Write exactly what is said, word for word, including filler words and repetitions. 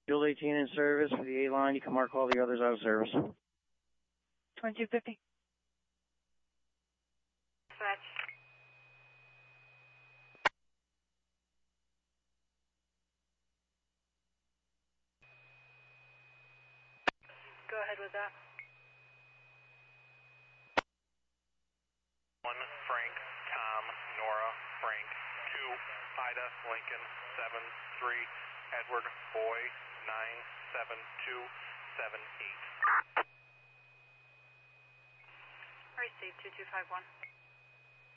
Fuel eighteen in service for the A line. You can mark all the others out of service. twenty-two fifty. Dispatch. Go ahead with that. One Frank, Tom, Nora, Frank. Two Ida, Lincoln, seven, three, Edward, Boy, nine, seven, two, seven, eight. Receive two two five one.